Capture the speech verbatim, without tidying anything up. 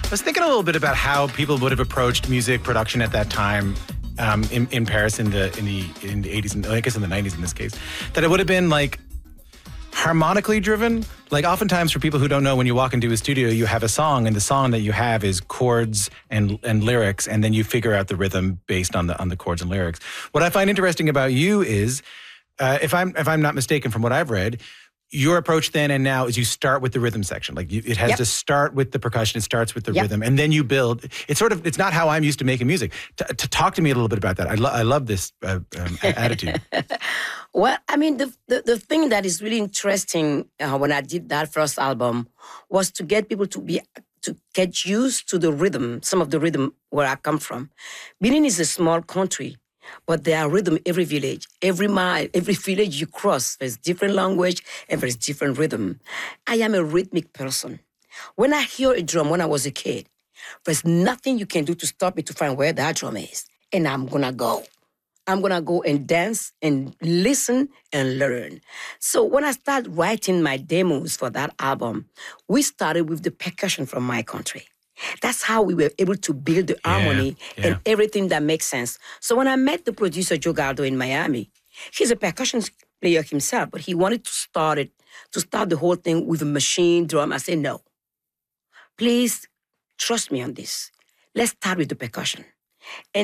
I was thinking a little bit about how people would have approached music production at that time um, in, in Paris in the in the in the eighties and I guess in the nineties in this case. That it would have been like harmonically driven. Like oftentimes for people who don't know, when you walk into a studio, you have a song, and the song that you have is chords and and lyrics, and then you figure out the rhythm based on the on the chords and lyrics. What I find interesting about you is, uh, if I'm if I'm not mistaken from what I've read, your approach then and now is you start with the rhythm section. Like you, it has Yep. to start with the percussion. It starts with the Yep. rhythm, and then you build. It's sort of it's not how I'm used to making music. To, to talk to me a little bit about that. I, lo- I love this uh, um, a- attitude. Well, I mean, the, the, the thing that is really interesting uh, when I did that first album was to get people to be to get used to the rhythm, some of the rhythm where I come from. Benin is a small country, but there are rhythm every village, every mile, every village you cross. There's different language and there's different rhythm. I am a rhythmic person. When I hear a drum when I was a kid, there's nothing you can do to stop me to find where that drum is, and I'm gonna go. I'm going to go and dance and listen and learn. So when I started writing my demos for that album, we started with the percussion from my country. That's how we were able to build the harmony yeah. and everything that makes sense. So when I met the producer, Joe Galdo, in Miami, he's a percussion player himself, but he wanted to start it, to start the whole thing with a machine drum. I said, no, please trust me on this. Let's start with the percussion. And